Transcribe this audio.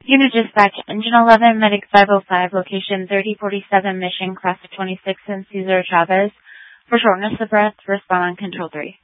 Unit Dispatch, Engine 11, Medic 505, location 3047 Mission, class of 26, and Cesar Chavez. For shortness of breath, respond on Control 3.